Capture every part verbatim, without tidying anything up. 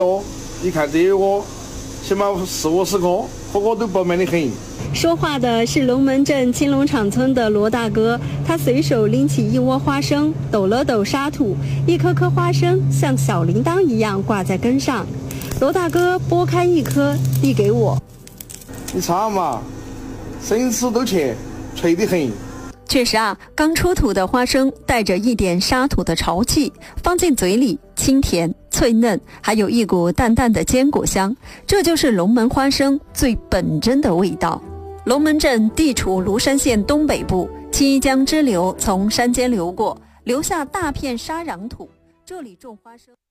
哦，你看这个，起码四五十个，个个都饱满的很。 说话的是龙门镇青龙场村的罗大哥，他随手拎起一窝花生，抖了抖沙土，一颗颗花生像小铃铛一样挂在根上。罗大哥剥开一颗，递给我。 你尝嘛，生吃都甜，脆得很。 确实啊，刚出土的花生带着一点沙土的潮气，放进嘴里清甜脆嫩，还有一股淡淡的坚果香，这就是龙门花生最本真的味道。龙门镇地处庐山县东北部，七江支流从山间流过，留下大片沙壤土，这里种花生。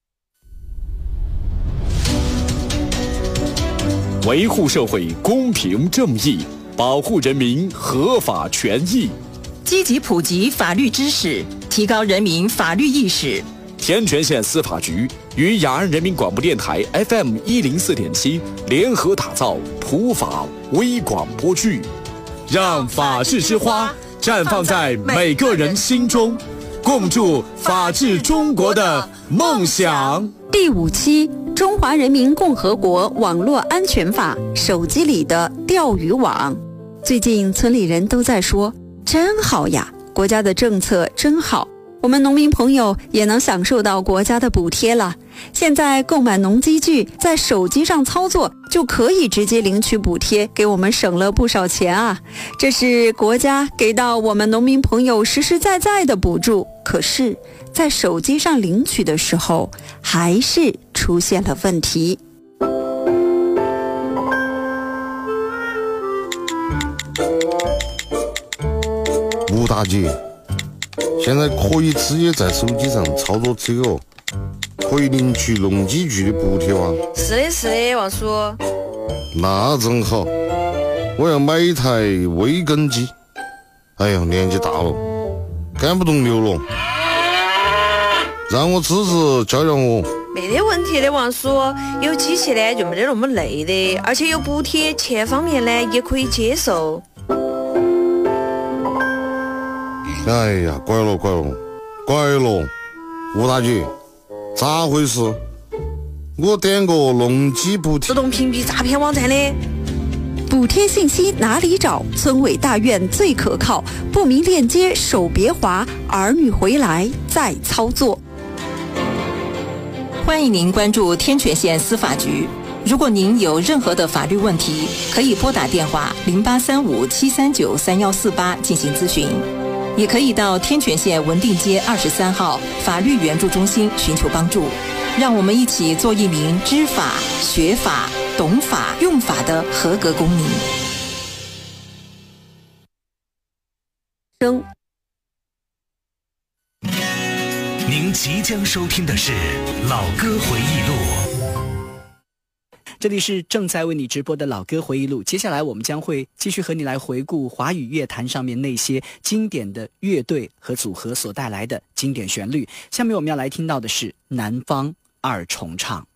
维护社会公平正义，保护人民合法权益， 积极普及法律知识，提高人民法律意识。 天全县司法局与雅安人民广播电台 F M 一零四点七联合打造普法微广播剧，让法治之花绽放在每个人心中，共筑法治中国的梦想。 第五期中华人民共和国网络安全法手机里的钓鱼网。最近村里人都在说，真好呀，国家的政策真好，我们农民朋友也能享受到国家的补贴了。现在购买农机具在手机上操作就可以直接领取补贴，给我们省了不少钱啊！这是国家给到我们农民朋友实实在在的补助。可是在手机上领取的时候还是出现了问题。 吴大姐，现在可以直接在手机上操作这个，可以领取农机具的补贴啊。 是的，是的，王叔。 那真好，我要买一台微耕机。哎呦，年纪大了，赶不动牛了，让我侄子教教我。 没得问题的，王叔，有机器呢就没得那么累的，而且有补贴，钱方面呢也可以接受。 哎呀，乖了乖了乖了，吴大姐，咋回事？我点个农机补贴， 自动屏蔽诈骗网站的。 补贴信息哪里找？村委大院最可靠，不明链接手别滑，儿女回来再操作。 欢迎您关注天全县司法局，如果您有任何的法律问题，可以拨打电话零八三五七三九三幺四八进行咨询，也可以到天全县文定街二十三号法律援助中心寻求帮助。让我们一起做一名知法、学法、懂法、用法的合格公民。 生您即将收听的是老歌回忆录， 这里是正在为你直播的老歌回忆录。接下来我们将会继续和你来回顾华语乐坛上面那些经典的乐队和组合所带来的经典旋律。下面我们要来听到的是南方二重唱。